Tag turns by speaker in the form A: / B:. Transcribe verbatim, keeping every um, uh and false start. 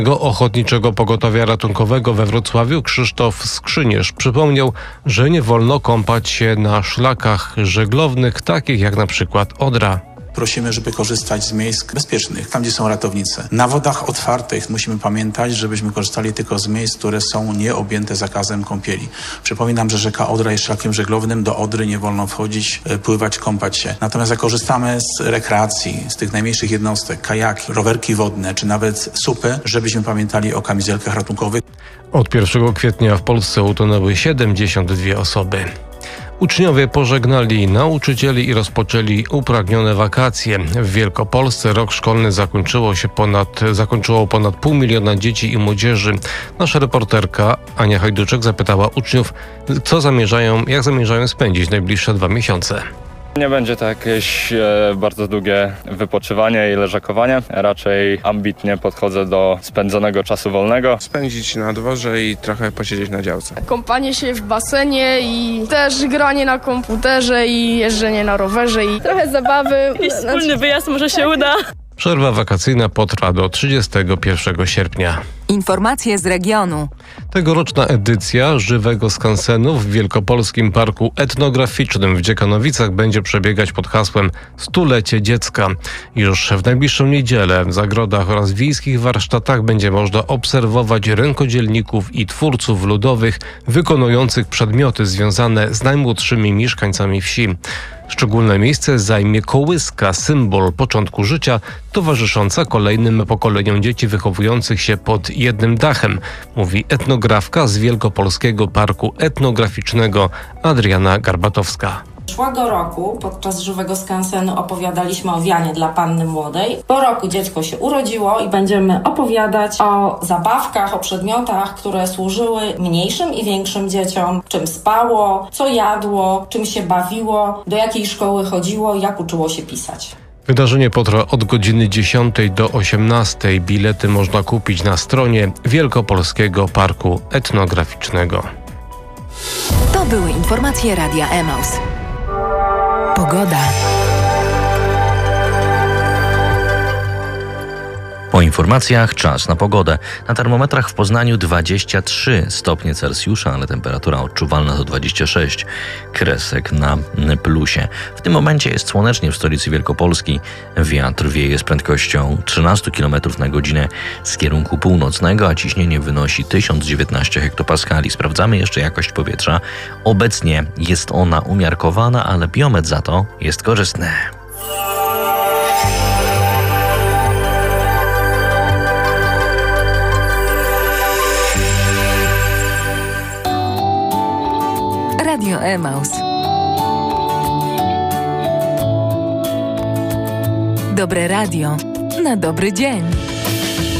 A: Ochotniczego Pogotowia Ratunkowego we Wrocławiu Krzysztof Skrzyniesz przypomniał, że nie wolno kąpać się na szlakach żeglownych, takich jak na przykład Odra.
B: Prosimy, żeby korzystać z miejsc bezpiecznych, tam gdzie są ratownicy. Na wodach otwartych musimy pamiętać, żebyśmy korzystali tylko z miejsc, które są nieobjęte zakazem kąpieli. Przypominam, że rzeka Odra jest szlakiem żeglownym, do Odry nie wolno wchodzić, pływać, kąpać się. Natomiast jak korzystamy z rekreacji, z tych najmniejszych jednostek, kajaki, rowerki wodne, czy nawet supy, żebyśmy pamiętali o kamizelkach ratunkowych.
A: Od pierwszego kwietnia w Polsce utonęły siedemdziesiąt dwie osoby. Uczniowie pożegnali nauczycieli i rozpoczęli upragnione wakacje. W Wielkopolsce rok szkolny zakończyło się ponad, zakończyło ponad pół miliona dzieci i młodzieży. Nasza reporterka Ania Hajduczek zapytała uczniów, co zamierzają, jak zamierzają spędzić najbliższe dwa miesiące.
C: Nie będzie to jakieś e, bardzo długie wypoczywanie i leżakowanie. Raczej ambitnie podchodzę do spędzonego czasu wolnego.
D: Spędzić na dworze i trochę posiedzieć na działce.
E: Kąpanie się w basenie i też granie na komputerze i jeżdżenie na rowerze i trochę zabawy.
F: Jakiś wspólny wyjazd może się uda.
A: Przerwa wakacyjna potrwa do trzydziestego pierwszego sierpnia.
G: Informacje z regionu.
A: Tegoroczna edycja Żywego Skansenu w Wielkopolskim Parku Etnograficznym w Dziekanowicach będzie przebiegać pod hasłem Stulecie Dziecka. Już w najbliższą niedzielę w zagrodach oraz wiejskich warsztatach będzie można obserwować rękodzielników i twórców ludowych wykonujących przedmioty związane z najmłodszymi mieszkańcami wsi. Szczególne miejsce zajmie kołyska, symbol początku życia, towarzysząca kolejnym pokoleniom dzieci wychowujących się pod jednym dachem, mówi etnografka z Wielkopolskiego Parku Etnograficznego Adriana Garbatowska.
H: Zeszłego roku podczas Żywego Skansenu opowiadaliśmy o wianie dla panny młodej. Po roku dziecko się urodziło i będziemy opowiadać o zabawkach, o przedmiotach, które służyły mniejszym i większym dzieciom, czym spało, co jadło, czym się bawiło, do jakiej szkoły chodziło, jak uczyło się pisać.
A: Wydarzenie potrwa od godziny dziesiątej do osiemnastej. Bilety można kupić na stronie Wielkopolskiego Parku Etnograficznego.
G: To były informacje Radia Emaus. Pogoda.
I: Po informacjach czas na pogodę. Na termometrach w Poznaniu dwadzieścia trzy stopnie Celsjusza, ale temperatura odczuwalna to dwadzieścia sześć kresek na plusie. W tym momencie jest słonecznie w stolicy Wielkopolski. Wiatr wieje z prędkością trzynaście kilometrów na godzinę z kierunku północnego, a ciśnienie wynosi tysiąc dziewiętnaście hektopaskali. Sprawdzamy jeszcze jakość powietrza. Obecnie jest ona umiarkowana, ale biometr za to jest korzystny.
G: Radio Emaus. Dobre radio na dobry dzień.